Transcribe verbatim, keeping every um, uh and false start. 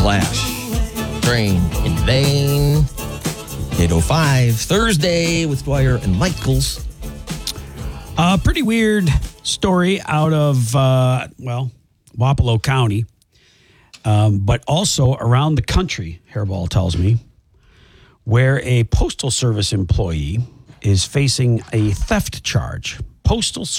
Clash. Train in vain. eight oh five, Thursday with Dwyer and Michaels. A pretty weird story out of, uh, well, Wapello County, um, but also around the country, Hairball tells me, where a Postal Service employee is facing a theft charge. Postal